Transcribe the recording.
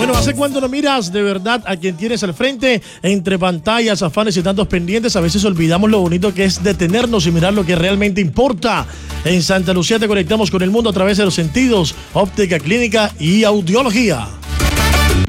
Bueno, ¿hace cuánto no miras de verdad a quien tienes al frente? Entre pantallas, afanes y tantos pendientes, a veces olvidamos lo bonito que es detenernos y mirar lo que realmente importa. En Santa Lucía te conectamos con el mundo a través de los sentidos, óptica, clínica y audiología.